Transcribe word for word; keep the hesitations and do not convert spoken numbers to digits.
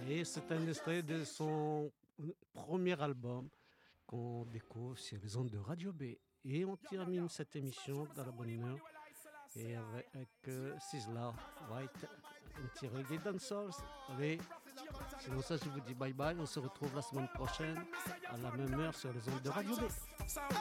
Et c'est un extrait de son premier album qu'on découvre sur les ondes de Radio B. Et on termine cette émission dans la bonne humeur et avec, avec euh, Sizzla White, un petit reggae dancehall. Allez, sinon ça je vous dis bye bye, on se retrouve la semaine prochaine à la même heure sur les ondes de Radio B.